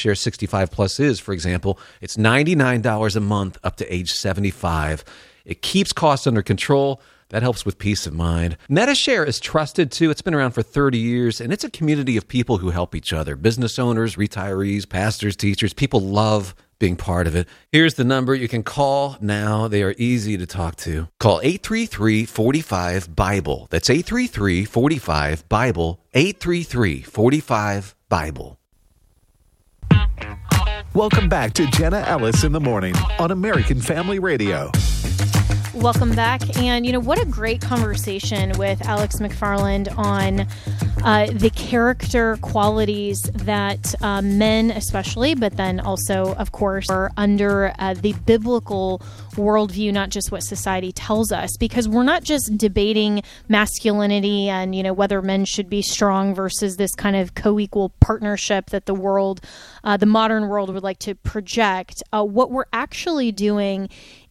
MetaShare 65 Plus is, for example, it's $99 a month up to age 75. It keeps costs under control. That helps with peace of mind. MetaShare is trusted too. It's been around for 30 years, and it's a community of people who help each other. Business owners, retirees, pastors, teachers. People love being part of it. Here's the number you can call now. They are easy to talk to. Call 833-45-BIBLE. That's 833-45-BIBLE. 833-45-BIBLE. Welcome back to Jenna Ellis in the Morning on American Family Radio. Welcome back. And, what a great conversation with Alex McFarland on the character qualities that men especially, but then also, of course, are under the biblical worldview, not just what society tells us, because we're not just debating masculinity and, whether men should be strong versus this kind of co-equal partnership that the world, the modern world would like to project. What we're actually doing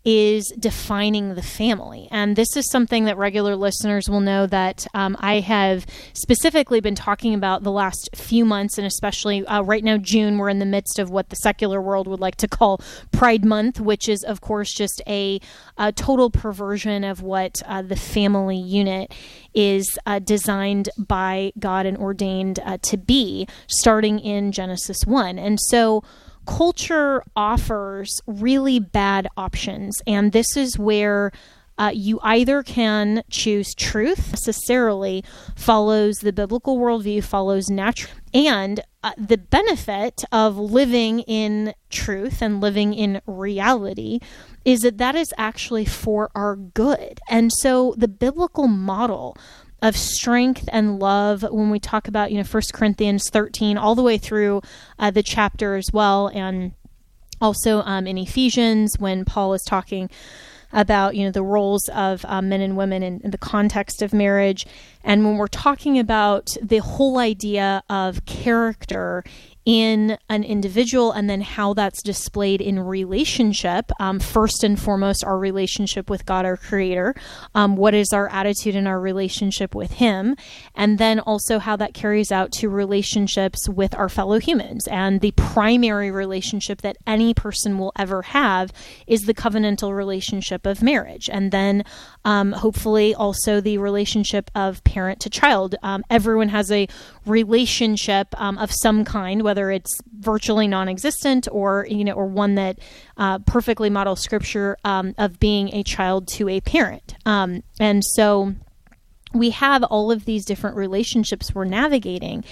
is defining the family. And this is something that regular listeners will know that I have specifically been talking about the last few months, and especially right now, June, we're in the midst of what the secular world would like to call Pride Month, which is, of course, just a total perversion of what the family unit is designed by God and ordained to be, starting in Genesis 1. And so culture offers really bad options, and this is where you either can choose truth, necessarily follows the biblical worldview, follows natural, and the benefit of living in truth and living in reality is that is actually for our good. And so the biblical model of strength and love, when we talk about, 1 Corinthians 13, all the way through the chapter as well, and also in Ephesians, when Paul is talking about, the roles of men and women in the context of marriage. And when we're talking about the whole idea of character in an individual and then how that's displayed in relationship, first and foremost, our relationship with God, our Creator, what is our attitude in our relationship with Him, and then also how that carries out to relationships with our fellow humans. And the primary relationship that any person will ever have is the covenantal relationship of marriage. And then hopefully also the relationship of parent to child. Everyone has a relationship of some kind, whether it's virtually non-existent or one that perfectly models Scripture of being a child to a parent. And so we have all of these different relationships we're navigating.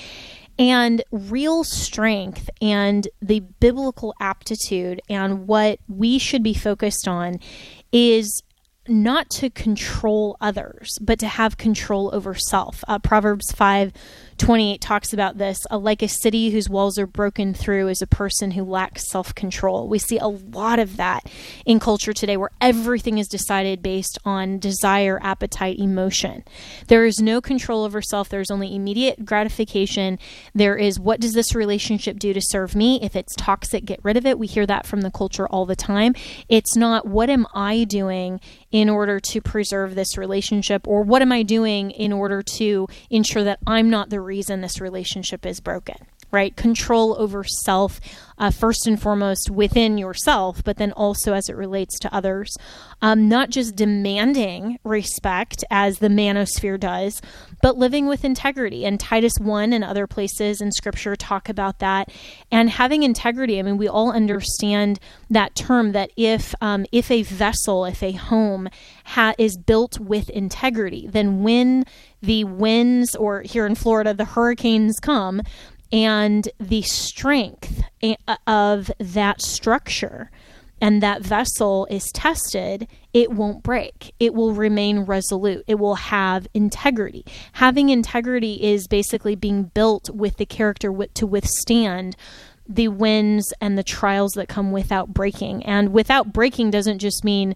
And real strength and the biblical aptitude and what we should be focused on is not to control others, but to have control over self. Proverbs 5:28 talks about this. Like a city whose walls are broken through is a person who lacks self-control. We see a lot of that in culture today, where everything is decided based on desire, appetite, emotion. There is no control over self. There's only immediate gratification. There is, what does this relationship do to serve me? If it's toxic, get rid of it. We hear that from the culture all the time. It's not, what am I doing in order to preserve this relationship, or what am I doing in order to ensure that I'm not the reason this relationship is broken, right? Control over self, first and foremost within yourself, but then also as it relates to others. Not just demanding respect as the manosphere does, but living with integrity. And Titus 1 and other places in Scripture talk about that. And having integrity, I mean, we all understand that term, that if a vessel, if a home is built with integrity, then when the winds, or here in Florida, the hurricanes come, and the strength of that structure and that vessel is tested, it won't break. It will remain resolute. It will have integrity. Having integrity is basically being built with the character to withstand the winds and the trials that come without breaking. And without breaking doesn't just mean,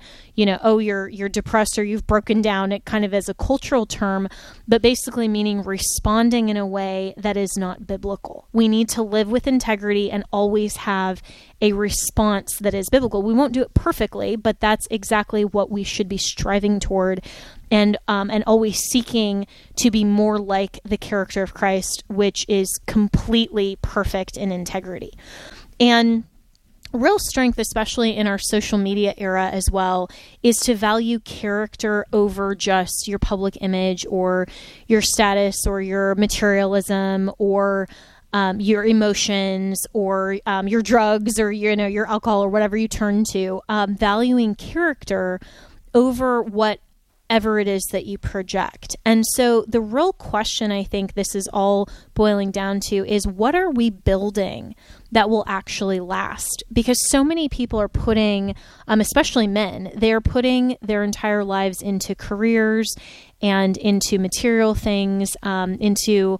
you're depressed or you've broken down, it kind of as a cultural term, but basically meaning responding in a way that is not biblical. We need to live with integrity and always have a response that is biblical. We won't do it perfectly, but that's exactly what we should be striving toward and always seeking to be more like the character of Christ, which is completely perfect in integrity. And real strength, especially in our social media era as well, is to value character over just your public image or your status or your materialism or your emotions or your drugs or your alcohol or whatever you turn to. Valuing character over whatever it is that you project. And so the real question I think this is all boiling down to is, what are we building that will actually last? Because so many people are putting, especially men, they're putting their entire lives into careers and into material things, into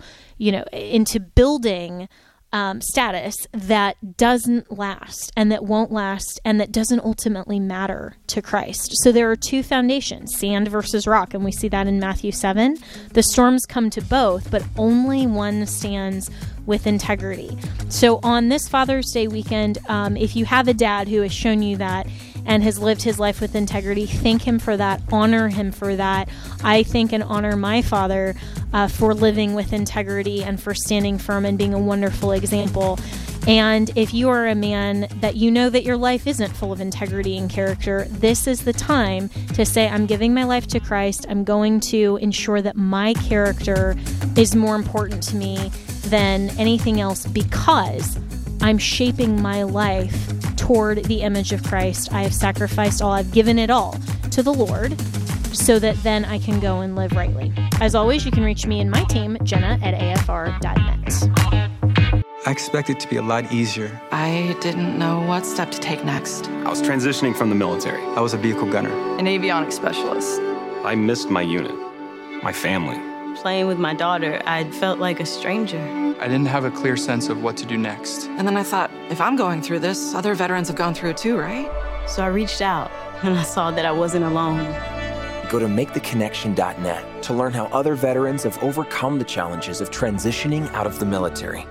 building status that doesn't last and that won't last and that doesn't ultimately matter to Christ. So there are two foundations, sand versus rock, and we see that in Matthew 7. The storms come to both, but only one stands with integrity. So on this Father's Day weekend, if you have a dad who has shown you that and has lived his life with integrity, thank him for that, honor him for that. I thank and honor my father for living with integrity and for standing firm and being a wonderful example. And if you are a man that you know that your life isn't full of integrity and character, this is the time to say, I'm giving my life to Christ. I'm going to ensure that my character is more important to me than anything else, because I'm shaping my life toward the image of Christ. I have sacrificed all. I've given it all to the Lord so that then I can go and live rightly. As always, you can reach me and my team, Jenna@afr.net. I expected it to be a lot easier. I didn't know what step to take next. I was transitioning from the military. I was a vehicle gunner. An avionics specialist. I missed my unit, my family. Playing with my daughter, I felt like a stranger. I didn't have a clear sense of what to do next. And then I thought, if I'm going through this, other veterans have gone through it too, right? So I reached out, and I saw that I wasn't alone. Go to MakeTheConnection.net to learn how other veterans have overcome the challenges of transitioning out of the military.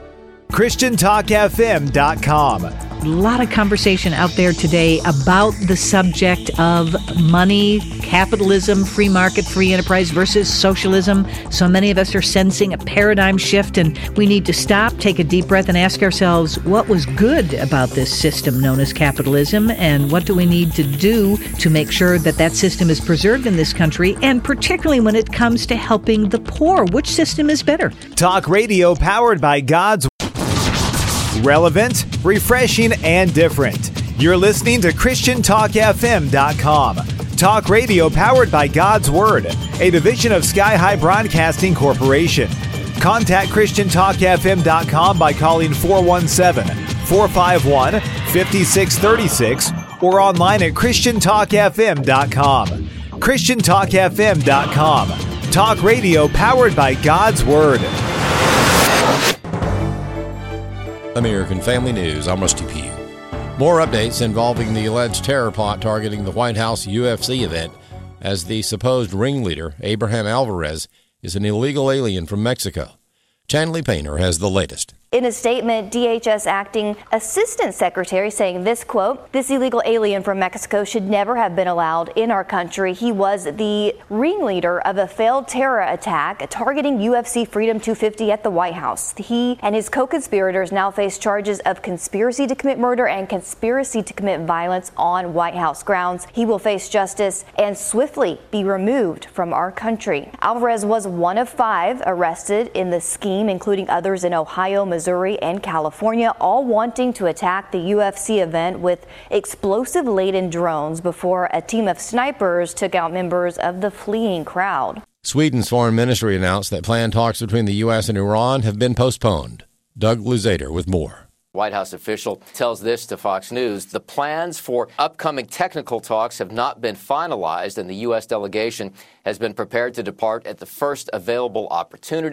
ChristianTalkFM.com. A lot of conversation out there today about the subject of money, capitalism, free market, free enterprise versus socialism. So many of us are sensing a paradigm shift, and we need to stop, take a deep breath, and ask ourselves, what was good about this system known as capitalism, and what do we need to do to make sure that that system is preserved in this country, and particularly when it comes to helping the poor, which system is better? Talk radio powered by God's relevant, refreshing, and different. You're listening to ChristianTalkFM.com. Talk radio powered by God's Word, a division of Sky High Broadcasting Corporation. Contact ChristianTalkFM.com by calling 417-451-5636 or online at ChristianTalkFM.com. ChristianTalkFM.com. Talk radio powered by God's Word. American Family News, I'm Rusty Pugh. More updates involving the alleged terror plot targeting the White House UFC event, as the supposed ringleader, Abraham Alvarez, is an illegal alien from Mexico. Chanley Painter has the latest. In a statement, DHS acting assistant secretary saying this, quote, "This illegal alien from Mexico should never have been allowed in our country. He was the ringleader of a failed terror attack targeting UFC Freedom 250 at the White House. He and his co-conspirators now face charges of conspiracy to commit murder and conspiracy to commit violence on White House grounds. He will face justice and swiftly be removed from our country." Alvarez was one of 5 arrested in the scheme, including others in Ohio, Missouri, and California, all wanting to attack the UFC event with explosive-laden drones before a team of snipers took out members of the fleeing crowd. Sweden's foreign ministry announced that planned talks between the U.S. and Iran have been postponed. Doug Luzader with more. White House official tells this to Fox News. The plans for upcoming technical talks have not been finalized, and the U.S. delegation has been prepared to depart at the first available opportunity.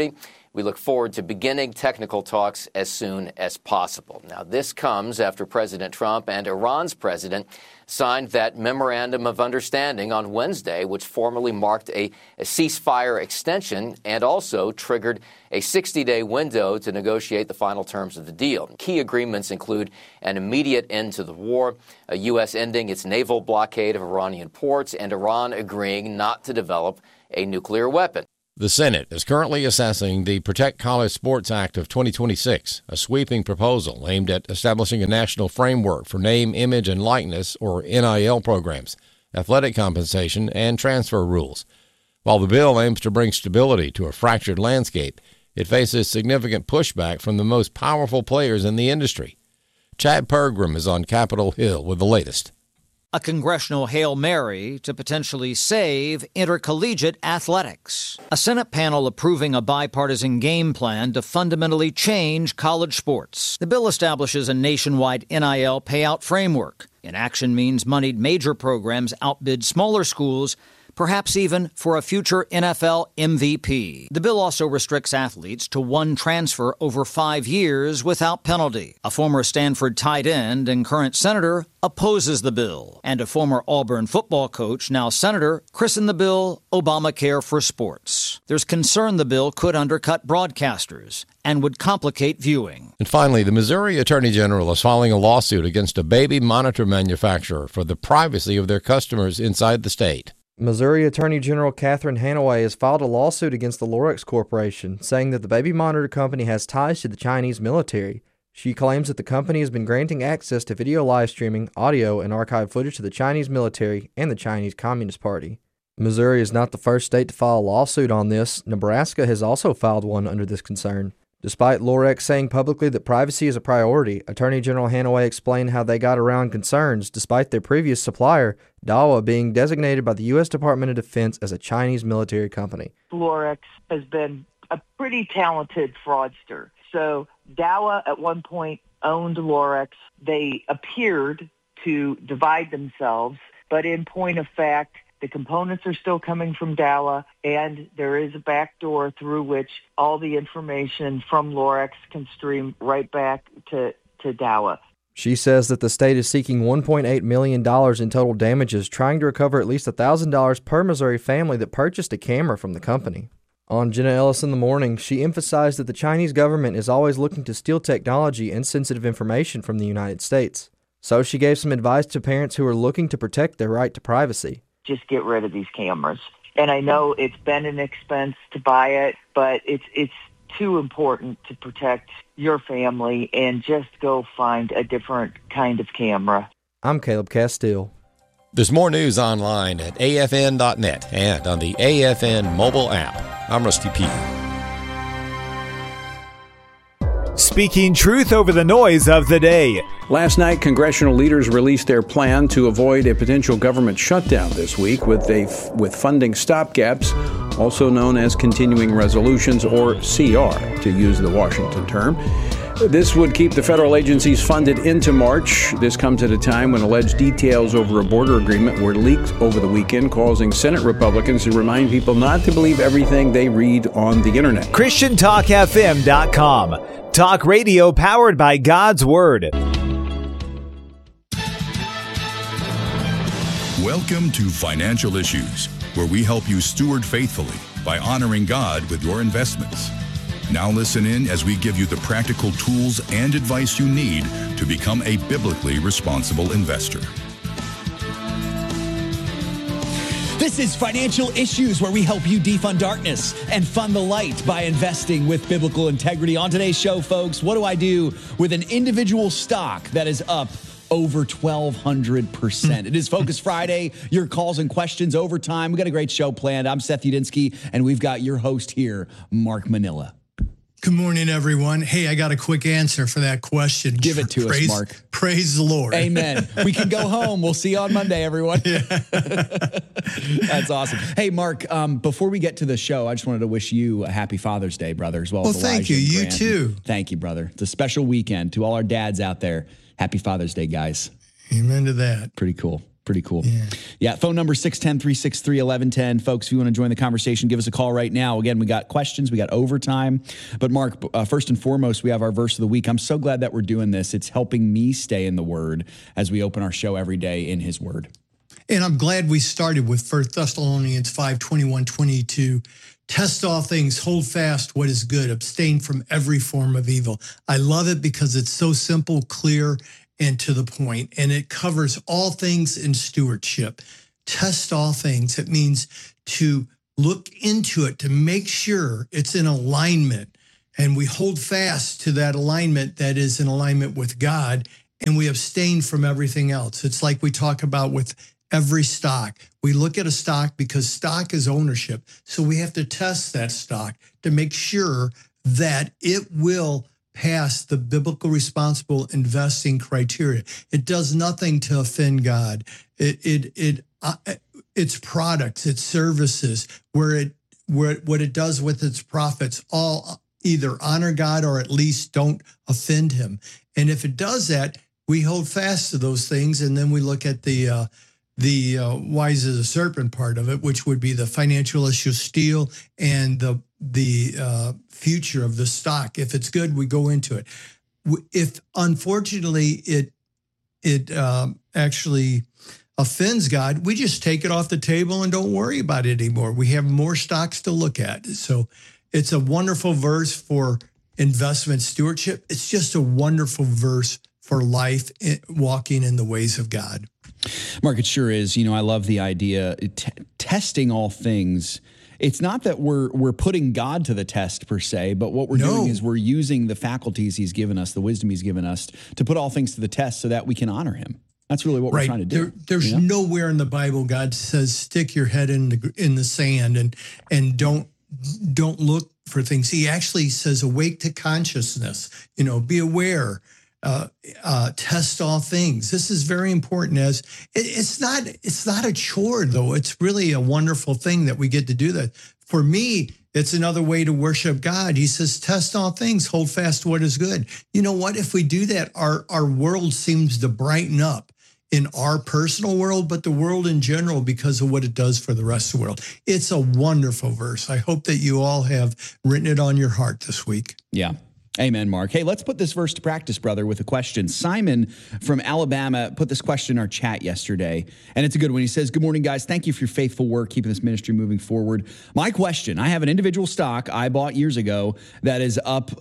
We look forward to beginning technical talks as soon as possible. Now, this comes after President Trump and Iran's president signed that memorandum of understanding on Wednesday, which formally marked a ceasefire extension and also triggered a 60-day window to negotiate the final terms of the deal. Key agreements include an immediate end to the war, a U.S. ending its naval blockade of Iranian ports, and Iran agreeing not to develop a nuclear weapon. The Senate is currently assessing the Protect College Sports Act of 2026, a sweeping proposal aimed at establishing a national framework for name, image, and likeness, or NIL programs, athletic compensation, and transfer rules. While the bill aims to bring stability to a fractured landscape, it faces significant pushback from the most powerful players in the industry. Chad Pergram is on Capitol Hill with the latest. A congressional Hail Mary to potentially save intercollegiate athletics. A Senate panel approving a bipartisan game plan to fundamentally change college sports. The bill establishes a nationwide NIL payout framework. Inaction means moneyed major programs outbid smaller schools, perhaps even for a future NFL MVP. The bill also restricts athletes to one transfer over 5 years without penalty. A former Stanford tight end and current senator opposes the bill. And a former Auburn football coach, now senator, christened the bill Obamacare for Sports. There's concern the bill could undercut broadcasters and would complicate viewing. And finally, the Missouri Attorney General is filing a lawsuit against a baby monitor manufacturer for the privacy of their customers inside the state. Missouri Attorney General Catherine Hanaway has filed a lawsuit against the Lorex Corporation, saying that the baby monitor company has ties to the Chinese military. She claims that the company has been granting access to video live streaming, audio, and archived footage to the Chinese military and the Chinese Communist Party. Missouri is not the first state to file a lawsuit on this. Nebraska has also filed one under this concern. Despite Lorex saying publicly that privacy is a priority, Attorney General Hanaway explained how they got around concerns despite their previous supplier, Dahua, being designated by the U.S. Department of Defense as a Chinese military company. Lorex has been a pretty talented fraudster. So Dahua at one point owned Lorex. They appeared to divide themselves, but in point of fact, the components are still coming from Dahua, and there is a back door through which all the information from Lorex can stream right back to Dahua. She says that the state is seeking $1.8 million in total damages, trying to recover at least $1,000 per Missouri family that purchased a camera from the company. On Jenna Ellis in the Morning, she emphasized that the Chinese government is always looking to steal technology and sensitive information from the United States. So she gave some advice to parents who are looking to protect their right to privacy. Just get rid of these cameras. And I know it's been an expense to buy it, but it's too important to protect your family, and just go find a different kind of camera. I'm Caleb Castile. There's more news online at afn.net and on the AFN mobile app. I'm Rusty Pugh. Speaking truth over the noise of the day. Last night, congressional leaders released their plan to avoid a potential government shutdown this week with funding stopgaps, also known as continuing resolutions, or CR, to use the Washington term. This would keep the federal agencies funded into March. This comes at a time when alleged details over a border agreement were leaked over the weekend, causing Senate Republicans to remind people not to believe everything they read on the internet. ChristianTalkFM.com. Talk radio powered by God's Word. Welcome to Financial Issues, where we help you steward faithfully by honoring God with your investments. Now listen in as we give you the practical tools and advice you need to become a biblically responsible investor. This is Financial Issues, where we help you defund darkness and fund the light by investing with biblical integrity. On today's show, folks, what do I do with an individual stock that is up over 1,200%? It is Focus Friday. Your calls and questions overtime. We got a great show planned. I'm Seth Udinsky, and we've got your host here, Mark Manila. Good morning, everyone. Hey, I got a quick answer for that question. Give it to us, Mark. Praise the Lord. Amen. We can go home. We'll see you on Monday, everyone. Yeah. That's awesome. Hey, Mark, before we get to the show, I just wanted to wish you a happy Father's Day, brother, as well as Elijah. Thank you. You too. Thank you, brother. It's a special weekend. To all our dads out there, happy Father's Day, guys. Amen to that. Pretty cool. Pretty cool. Yeah. Phone number 610-363-1110. Folks, if you want to join the conversation, give us a call right now. Again, we got questions. We got overtime. But Mark, first and foremost, we have our verse of the week. I'm so glad that we're doing this. It's helping me stay in the Word as we open our show every day in His Word. And I'm glad we started with 1 Thessalonians 5:21-22. Test all things, hold fast what is good, abstain from every form of evil. I love it because it's so simple, clear, and to the point, and it covers all things in stewardship. Test all things. It means to look into it, to make sure it's in alignment, and we hold fast to that alignment that is in alignment with God, and we abstain from everything else. It's like we talk about with every stock. We look at a stock because stock is ownership, so we have to test that stock to make sure that it will pass the biblical responsible investing criteria. It does nothing to offend God. Its products, its services, what it does with its profits, all either honor God or at least don't offend Him. And if it does that, we hold fast to those things, and then we look at the wise as a serpent part of it, which would be the financial issue, steel, and the future of the stock. If it's good, we go into it. If unfortunately it actually offends God, we just take it off the table and don't worry about it anymore. We have more stocks to look at. So it's a wonderful verse for investment stewardship. It's just a wonderful verse for life, walking in the ways of God. Mark, it sure is. I love the idea, testing all things. It's not that we're putting God to the test per se, but what we're doing is we're using the faculties He's given us, the wisdom He's given us, to put all things to the test so that we can honor Him. That's really what we're trying to do. There's nowhere in the Bible God says stick your head in the sand and don't look for things. He actually says awake to consciousness. Be aware. Test all things. This is very important. As it's not a chore though. It's really a wonderful thing that we get to do that. For me, it's another way to worship God. He says, test all things, hold fast what is good. You know what? If we do that, our world seems to brighten up in our personal world, but the world in general because of what it does for the rest of the world. It's a wonderful verse. I hope that you all have written it on your heart this week. Yeah. Amen, Mark. Hey, let's put this verse to practice, brother, with a question. Simon from Alabama put this question in our chat yesterday, and it's a good one. He says, good morning, guys. Thank you for your faithful work, keeping this ministry moving forward. My question, I have an individual stock I bought years ago that is up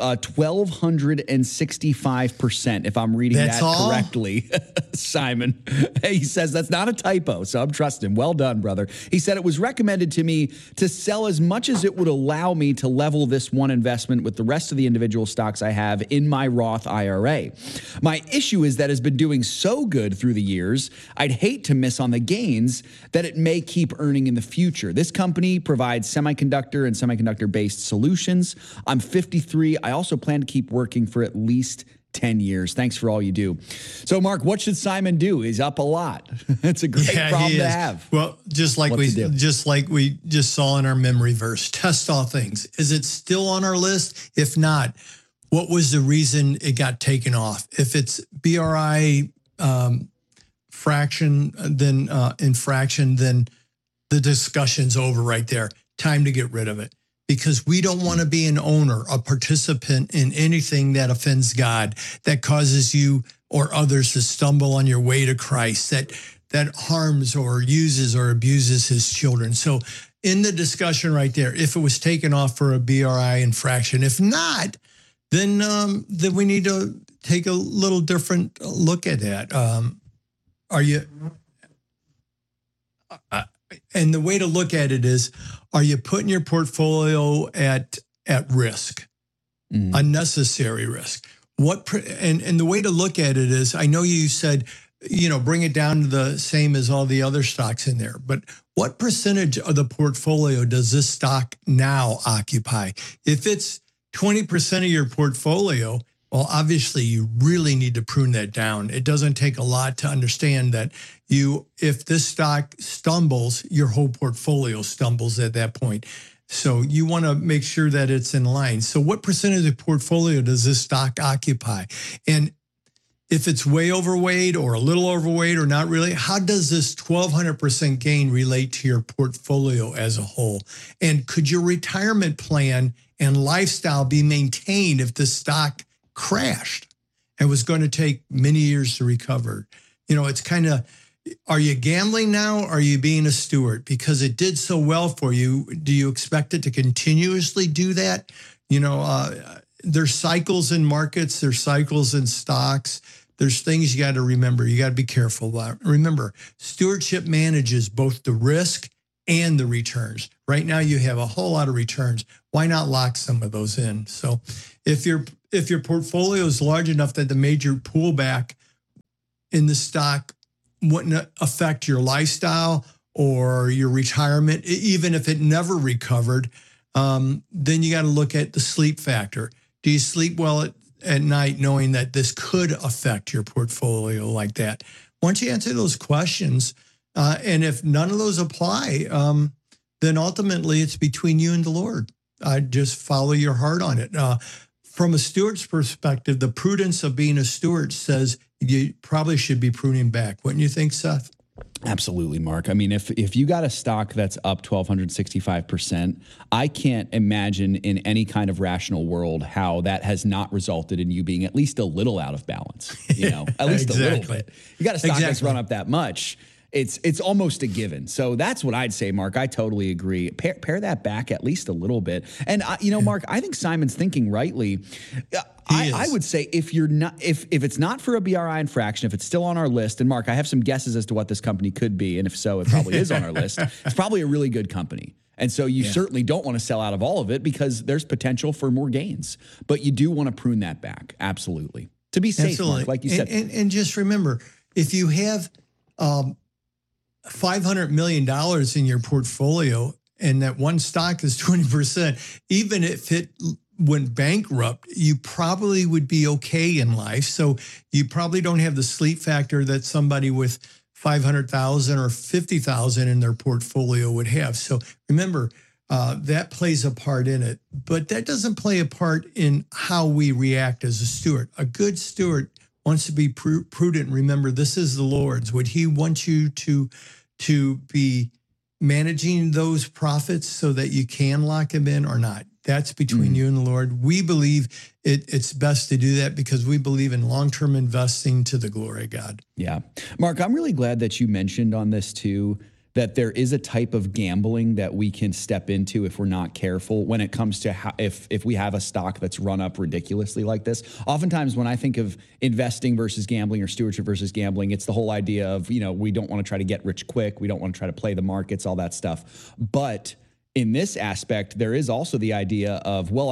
1,265%, if I'm reading that correctly, Simon. He says that's not a typo, so I'm trusting him. Well done, brother. He said it was recommended to me to sell as much as it would allow me to level this one investment with the rest of the individual stocks I have in my Roth IRA. My issue is that it's been doing so good through the years, I'd hate to miss on the gains that it may keep earning in the future. This company provides semiconductor and semiconductor-based solutions. I'm 53. I also plan to keep working for at least 10 years. Thanks for all you do. So, Mark, what should Simon do? He's up a lot. It's a great problem to have. Well, just like we just saw in our memory verse, test all things. Is it still on our list? If not, what was the reason it got taken off? If it's BRI infraction, then the discussion's over right there. Time to get rid of it. Because we don't want to be an owner, a participant in anything that offends God, that causes you or others to stumble on your way to Christ, that harms or uses or abuses His children. So in the discussion right there, if it was taken off for a BRI infraction, if not, then we need to take a little different look at that. And the way to look at it is, are you putting your portfolio at risk, unnecessary risk? And the way to look at it is, I know you said, bring it down to the same as all the other stocks in there, but what percentage of the portfolio does this stock now occupy? If it's 20% of your portfolio, well, obviously you really need to prune that down. It doesn't take a lot to understand that if this stock stumbles, your whole portfolio stumbles at that point. So you want to make sure that it's in line. So what percentage of the portfolio does this stock occupy? And if it's way overweight or a little overweight or not really, how does this 1,200% gain relate to your portfolio as a whole? And could your retirement plan and lifestyle be maintained if the stock crashed and was going to take many years to recover? You know, it's kind of, are you gambling now? Or are you being a steward? Because it did so well for you. Do you expect it to continuously do that? You know, there's cycles in markets. There's cycles in stocks. There's things you got to remember. You got to be careful about. Remember, stewardship manages both the risk and the returns. Right now, you have a whole lot of returns. Why not lock some of those in? So if your portfolio is large enough that the major pullback in the stock wouldn't affect your lifestyle or your retirement, even if it never recovered, then you got to look at the sleep factor. Do you sleep well at night knowing that this could affect your portfolio like that? Once you answer those questions, and if none of those apply, then ultimately it's between you and the Lord. Just follow your heart on it. From a steward's perspective, the prudence of being a steward says you probably should be pruning back. Wouldn't you think, Seth? Absolutely, Mark. I mean, if you got a stock that's up 1,265%, I can't imagine in any kind of rational world how that has not resulted in you being at least a little out of balance. You know, at least Exactly. a little bit. You got a stock that's run up that much. It's almost a given. So that's what I'd say, Mark. I totally agree. Pare that back at least a little bit. And you know, Mark, I think Simon's thinking rightly. I would say if it's not for a BRI infraction, if it's still on our list, and Mark, I have some guesses as to what this company could be, and if so, it probably is on our list. It's probably a really good company. And so you certainly don't want to sell out of all of it because there's potential for more gains. But you do want to prune that back, absolutely, to be safe, Mark, like you said. And just remember, if you have $500 million in your portfolio and that one stock is 20%, even if it went bankrupt, you probably would be okay in life. So you probably don't have the sleep factor that somebody with 500,000 or 50,000 in their portfolio would have. So remember, that plays a part in it, but that doesn't play a part in how we react as a steward. A good steward wants to be prudent. Remember, this is the Lord's. Would he want you to be managing those profits so that you can lock them in or not? That's between you and the Lord. We believe it's best to do that because we believe in long-term investing to the glory of God. Yeah. Mark, I'm really glad that you mentioned on this too, that there is a type of gambling that we can step into if we're not careful when it comes to how, if we have a stock that's run up ridiculously like this. Oftentimes when I think of investing versus gambling or stewardship versus gambling, it's the whole idea of, you know, we don't want to try to get rich quick. We don't want to try to play the markets, all that stuff. But in this aspect, there is also the idea of, well,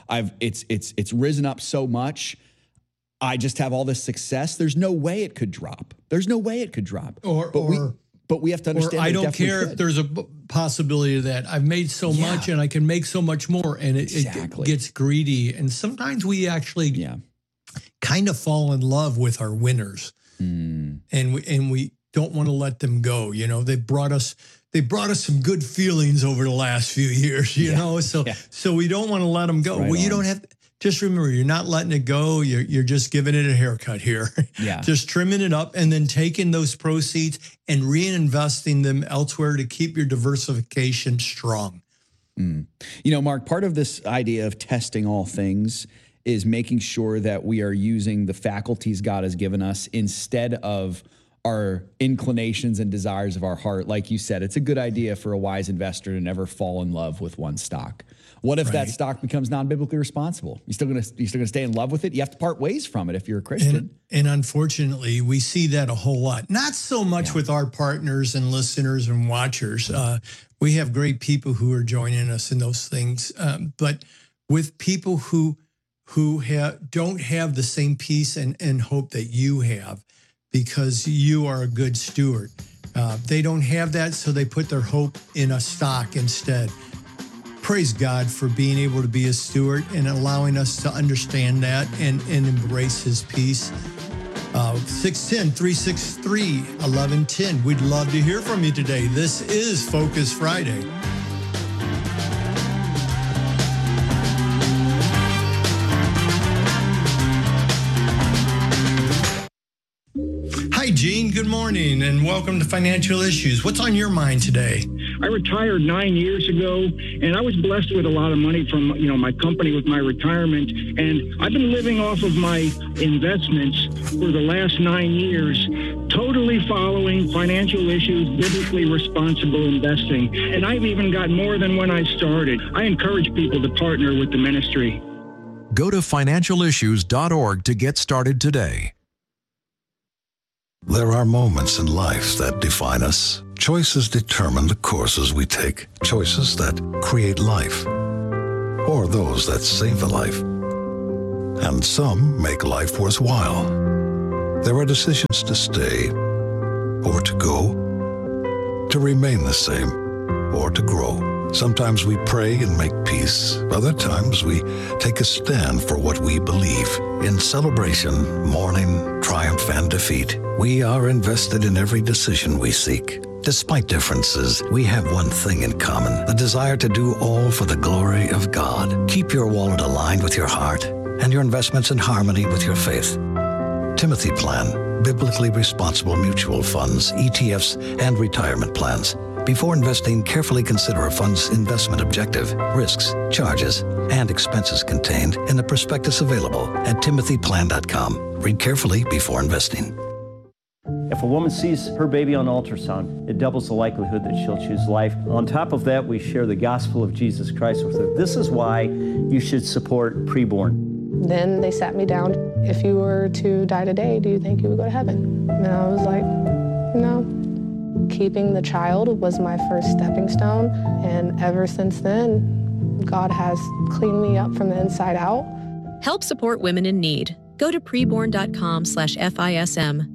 it's risen up so much. I just have all this success. There's no way it could drop. There's no way it could drop. But we have to understand. Or I don't care if there's a possibility of that. I've made so much and I can make so much more, and it gets greedy. And sometimes we actually kind of fall in love with our winners, and we don't want to let them go. You know, they brought us some good feelings over the last few years. You know, so we don't want to let them go. Right, well, you don't have. Just remember, you're not letting it go. You're just giving it a haircut here. Yeah. Just trimming it up and then taking those proceeds and reinvesting them elsewhere to keep your diversification strong. You know, Mark, part of this idea of testing all things is making sure that we are using the faculties God has given us instead of our inclinations and desires of our heart. Like you said, it's a good idea for a wise investor to never fall in love with one stock. What if that stock becomes non-biblically responsible? You're still gonna stay in love with it? You have to part ways from it if you're a Christian. And unfortunately, we see that a whole lot. Not so much with our partners and listeners and watchers. We have great people who are joining us in those things. But with people who don't have the same peace and hope that you have because you are a good steward. They don't have that, so they put their hope in a stock instead. Praise God for being able to be a steward and allowing us to understand that and embrace his peace. 610-363-1110. We'd love to hear from you today. This is Focus Friday. Hi, Gene. Good morning, and welcome to Financial Issues. What's on your mind today? I retired 9 years ago, and I was blessed with a lot of money from, my company with my retirement. And I've been living off of my investments for the last 9 years, totally following Financial Issues, biblically responsible investing. And I've even got more than when I started. I encourage people to partner with the ministry. Go to financialissues.org to get started today. There are moments in life that define us. Choices determine the courses we take. Choices that create life, or those that save a life. And some make life worthwhile. There are decisions to stay, or to go, to remain the same, or to grow. Sometimes we pray and make peace. Other times we take a stand for what we believe. In celebration, mourning, triumph, and defeat, we are invested in every decision we seek. Despite differences, we have one thing in common: the desire to do all for the glory of God. Keep your wallet aligned with your heart and your investments in harmony with your faith. Timothy Plan, biblically responsible mutual funds, ETFs, and retirement plans. Before investing, carefully consider a fund's investment objective, risks, charges, and expenses contained in the prospectus available at timothyplan.com. Read carefully before investing. If a woman sees her baby on ultrasound, it doubles the likelihood that she'll choose life. On top of that, we share the gospel of Jesus Christ with her. This is why you should support Preborn. Then they sat me down. If you were to die today, do you think you would go to heaven? And I was like, no. Keeping the child was my first stepping stone, and ever since then, God has cleaned me up from the inside out. Help support women in need. Go to preborn.com/FISM.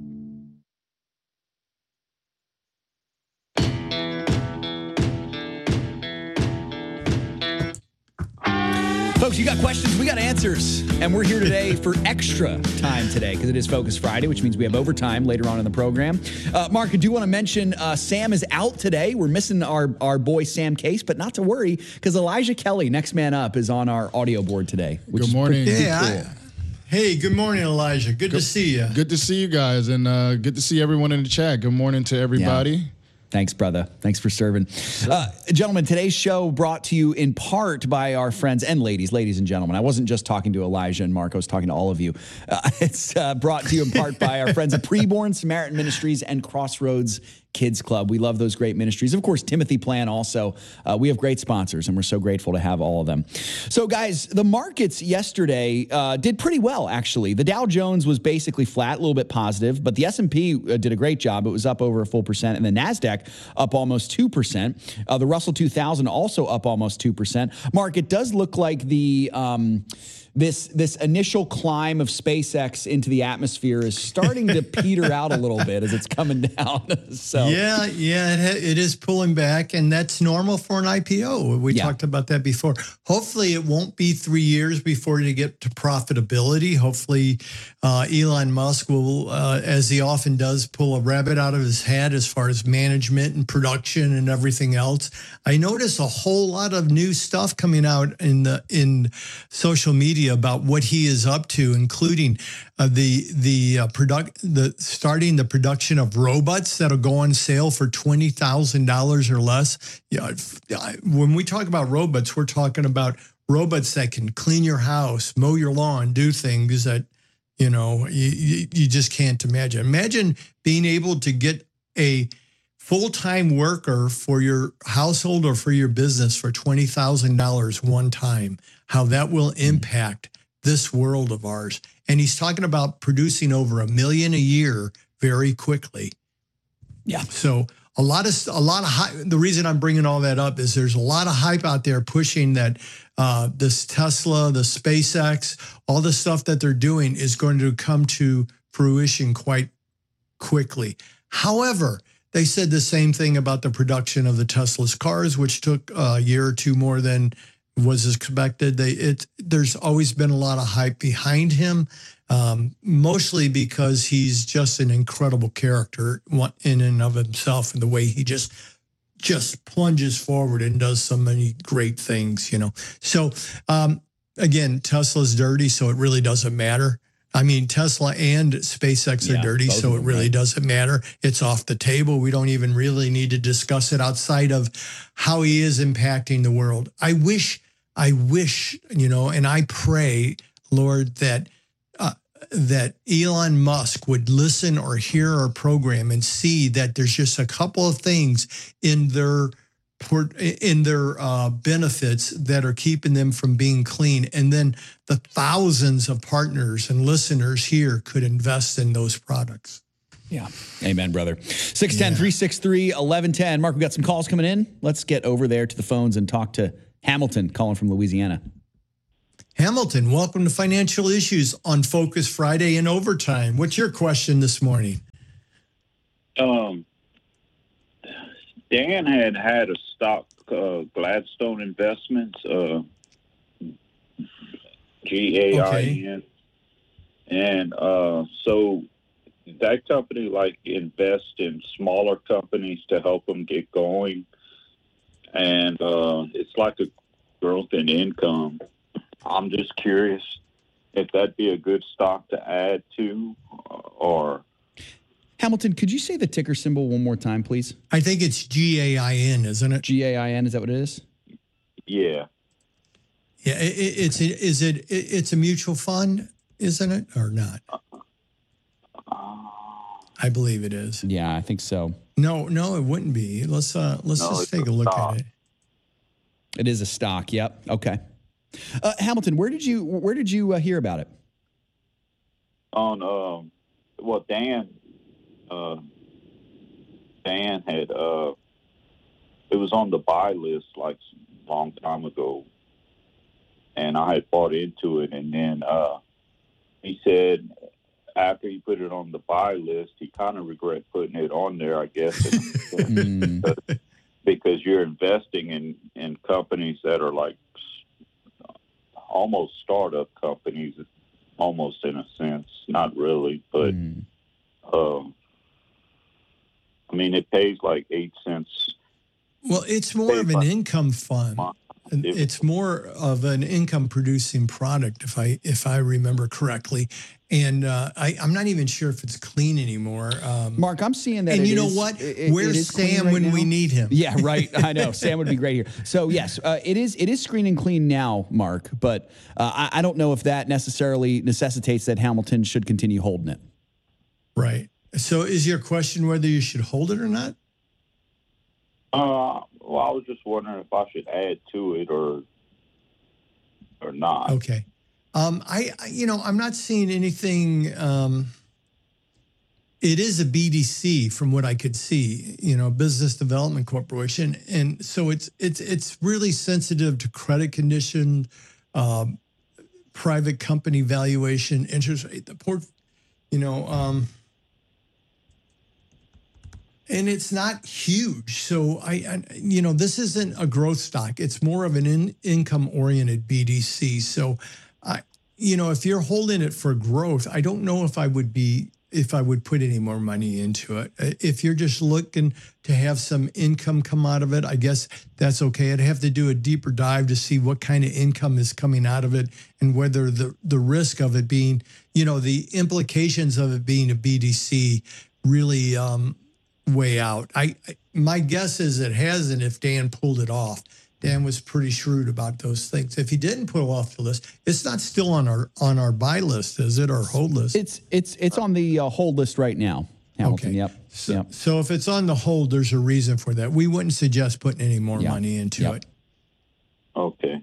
Folks, you got questions, we got answers, and we're here today for extra time today because it is Focus Friday, which means we have overtime later on in the program. Mark, I do want to mention Sam is out today. We're missing our boy Sam Case, but not to worry because Elijah Kelly, next man up, is on our audio board today. Good morning. Cool. Hey, good morning, Elijah. Good to see you. Good to see you guys, and good to see everyone in the chat. Good morning to everybody. Yeah. Thanks, brother. Thanks for serving. Gentlemen, today's show brought to you in part by our friends and ladies and gentlemen. I wasn't just talking to Elijah and Mark. I was talking to all of you. It's brought to you in part by our friends at Preborn, Samaritan Ministries, and Crossroads Kids Club. We love those great ministries. Of course, Timothy Plan also. We have great sponsors, and we're so grateful to have all of them. So, guys, the markets yesterday did pretty well, actually. The Dow Jones was basically flat, a little bit positive, but the S&P did a great job. It was up over a full percent, and the NASDAQ up almost 2%. The Russell 2000 also up almost 2%. Mark, it does look like the this initial climb of SpaceX into the atmosphere is starting to peter out a little bit as it's coming down. So yeah, it is pulling back, and that's normal for an IPO. We talked about that before. Hopefully, it won't be 3 years before you get to profitability. Hopefully, Elon Musk will, as he often does, pull a rabbit out of his hat as far as management and production and everything else. I notice a whole lot of new stuff coming out in social media about what he is up to, including starting the production of robots that'll go on sale for $20,000 or less. When we talk about robots, we're talking about robots that can clean your house, mow your lawn, do things that you just can't imagine. Imagine being able to get a full-time worker for your household or for your business for $20,000 one time, how that will impact this world of ours. And he's talking about producing over 1 million a year very quickly. Yeah. So a lot of hype. The reason I'm bringing all that up is there's a lot of hype out there pushing that this Tesla, the SpaceX, all the stuff that they're doing is going to come to fruition quite quickly. However, they said the same thing about the production of the Tesla's cars, which took a year or two more than was expected. There's always been a lot of hype behind him, mostly because he's just an incredible character in and of himself, and the way he just plunges forward and does so many great things, So, again, Tesla's dirty, so it really doesn't matter. I mean, Tesla and SpaceX are dirty, so it really doesn't matter. It's off the table. We don't even really need to discuss it outside of how he is impacting the world. I wish, and I pray, Lord, that Elon Musk would listen or hear our program and see that there's just a couple of things in their benefits that are keeping them from being clean. And then the thousands of partners and listeners here could invest in those products. Yeah. Amen, brother. 610-363-1110. Mark, we got some calls coming in. Let's get over there to the phones and talk to Hamilton calling from Louisiana. Hamilton, welcome to Financial Issues on Focus Friday in Overtime. What's your question this morning? Dan had a stock, Gladstone Investments, GAIN. Okay. And so that company invest in smaller companies to help them get going. And it's like a growth in income. I'm just curious if that'd be a good stock to add to, or... Hamilton, could you say the ticker symbol one more time, please? I think it's GAIN, isn't it? GAIN, is that what it is? Yeah. Yeah, it's a mutual fund, isn't it, or not? I believe it is. Yeah, I think so. No, it wouldn't be. Let's just take a look at it. It is a stock. Yep. Okay. Hamilton, where did you hear about it? On Dan had it was on the buy list a long time ago, and I had bought into it, and then he said after he put it on the buy list, he kind of regret putting it on there, I guess, because you're investing in companies that are almost startup companies, almost in a sense, not really, but it pays 8 cents. Well, it's more of an income fund. It's more of an income-producing product, if I remember correctly. And I'm not even sure if it's clean anymore. Mark, I'm seeing that. And you know what? Where's Sam when we need him? Yeah, right. I know Sam would be great here. So yes, it is screen and clean now, Mark. But I don't know if that necessarily necessitates that Hamilton should continue holding it. Right. So is your question whether you should hold it or not? Well, I was just wondering if I should add to it or not. Okay. I'm not seeing anything. It is a BDC from what I could see, Business Development Corporation. And so it's really sensitive to credit condition, private company valuation, interest rate, and it's not huge. So this isn't a growth stock. It's more of an income-oriented BDC. So, if you're holding it for growth, I don't know if I would put any more money into it. If you're just looking to have some income come out of it, I guess that's okay. I'd have to do a deeper dive to see what kind of income is coming out of it and whether the risk of it being, the implications of it being a BDC really way out. My guess is it hasn't if Dan pulled it off. Dan was pretty shrewd about those things. If he didn't pull off the list, it's not still on our buy list, is it, or hold list? It's on the hold list right now, Hamilton. Okay. Yep. So if it's on the hold, there's a reason for that. We wouldn't suggest putting any more money into it. Okay.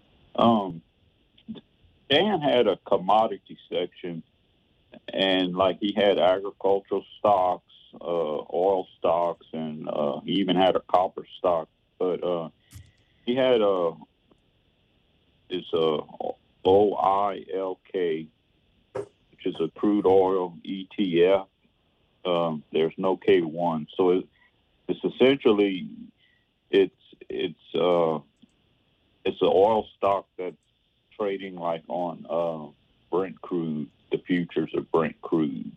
Dan had a commodity section, and he had agricultural stocks, oil stocks, and he even had a copper stock. But he had this OILK, which is a crude oil ETF. There's no K1, so it's essentially it's an oil stock that's trading on Brent crude, the futures of Brent crude.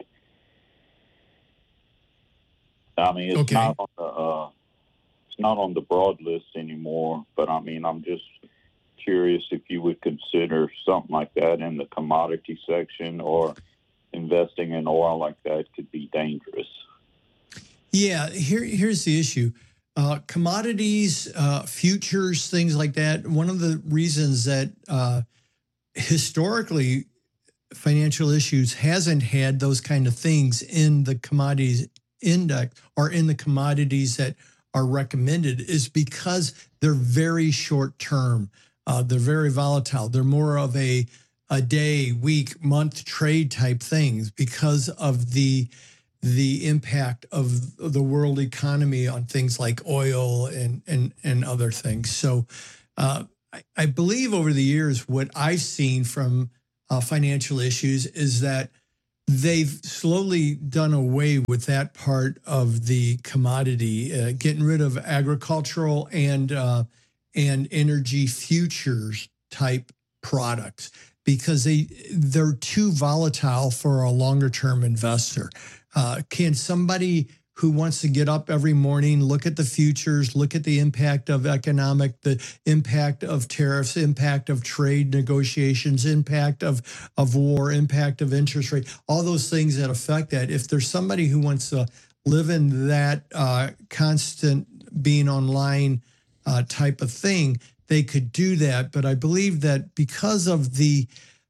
It's not on the broad list anymore, but I'm just curious if you would consider something like that in the commodity section, or investing in oil like that could be dangerous. Yeah, here's the issue. Commodities, futures, things like that. One of the reasons that historically Financial Issues hasn't had those kind of things in the commodities index or in the commodities that are recommended is because they're very short term. They're very volatile. They're more of a day, week, month trade type things because of the impact of the world economy on things like oil and other things. So I believe over the years, what I've seen from Financial Issues is that they've slowly done away with that part of the commodity, getting rid of agricultural and energy futures type products because they're too volatile for a longer term investor. Can somebody who wants to get up every morning, look at the futures, look at the impact of the impact of tariffs, impact of trade negotiations, impact of war, impact of interest rate, all those things that affect that. If there's somebody who wants to live in that constant being online type of thing, they could do that. But I believe that because of the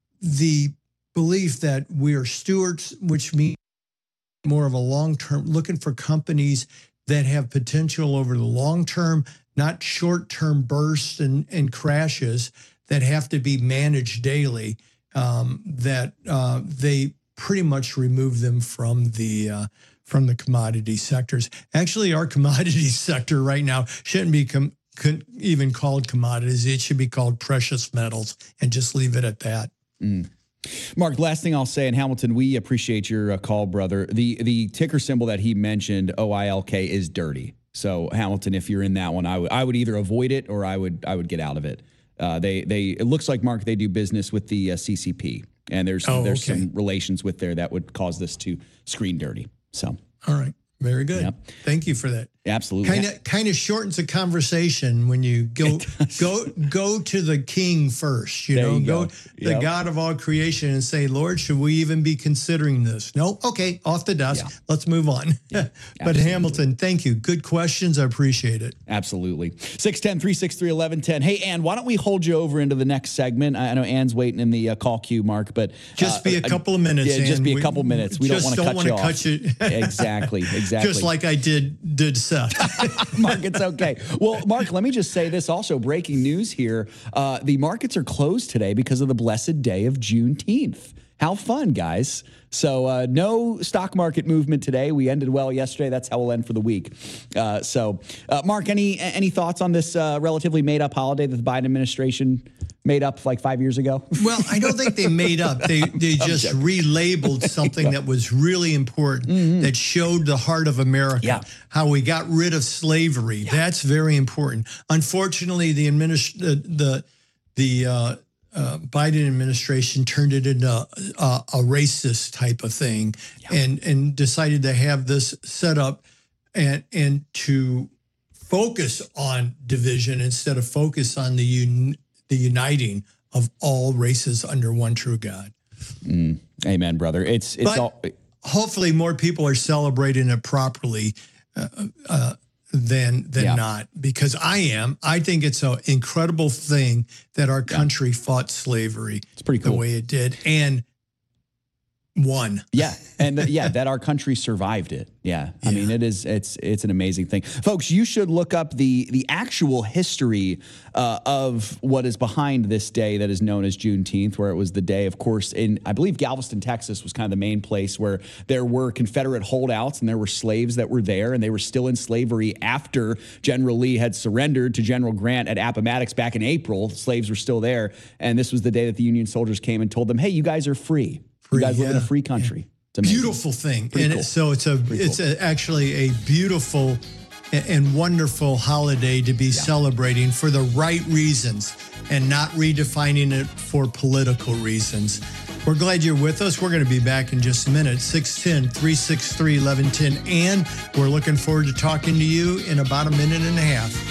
belief that we are stewards, which means more of a long-term, looking for companies that have potential over the long term, not short-term bursts and crashes that have to be managed daily, that they pretty much remove them from the commodity sectors. Actually, our commodity sector right now shouldn't be even called commodities. It should be called precious metals and just leave it at that. Mm. Mark, last thing I'll say, in Hamilton, we appreciate your call, brother. The ticker symbol that he mentioned, OILK, is dirty. So Hamilton, if you're in that one, I would either avoid it or I would get out of it. It looks like, Mark, they do business with the CCP, and there's some relations with there that would cause this to screen dirty. So all right. Very good. Yep. Thank you for that. Absolutely. Kind of shortens the conversation when you go to the King first. Go the God of all creation and say, Lord, should we even be considering this? No. Okay, off the desk. Yeah. Let's move on. Yeah, but Hamilton, thank you. Good questions. I appreciate it. Absolutely. 610-363-1110. Hey, Ann, why don't we hold you over into the next segment? I know Ann's waiting in the call queue, Mark, but just be a couple of minutes. Yeah, just be a couple minutes. We don't want to cut you off. Exactly. Exactly. Just like I did Seth. Mark, it's okay. Well, Mark, let me just say this also. Breaking news here. The markets are closed today because of the blessed day of Juneteenth. How fun, guys. So no stock market movement today. We ended well yesterday. That's how we'll end for the week. Mark, any thoughts on this relatively made-up holiday that the Biden administration made up like 5 years ago? Well, I don't think they made up. They just relabeled something that was really important, that showed the heart of America, how we got rid of slavery. Yeah. That's very important. Unfortunately, the Biden administration turned it into a racist type of thing, and decided to have this set up and to focus on division instead of focus on the uniting of all races under one true God. Amen, brother. It's all. Hopefully, more people are celebrating it properly than not, because I think it's an incredible thing that our country fought slavery. It's pretty cool the way it did and won. Yeah, and that our country survived it. Yeah, I mean it's an amazing thing, folks. You should look up the actual history of what is behind this day that is known as Juneteenth, where it was the day, of course, in I believe Galveston, Texas, was kind of the main place where there were Confederate holdouts and there were slaves that were there, and they were still in slavery after General Lee had surrendered to General Grant at Appomattox back in April. Slaves were still there, and this was the day that the Union soldiers came and told them, "Hey, you guys are free. You guys live in a free country." It's beautiful thing. Pretty cool. So it's actually a beautiful and wonderful holiday to be celebrating for the right reasons and not redefining it for political reasons. We're glad you're with us. We're going to be back in just a minute. 610-363-1110. And we're looking forward to talking to you in about a minute and a half.